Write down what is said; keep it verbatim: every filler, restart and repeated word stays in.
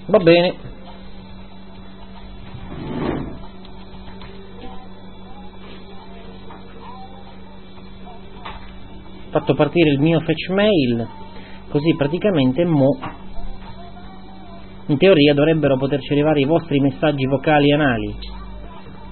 Va bene. Ho fatto partire il mio fetch mail, così praticamente mo in teoria dovrebbero poterci arrivare i vostri messaggi vocali anali.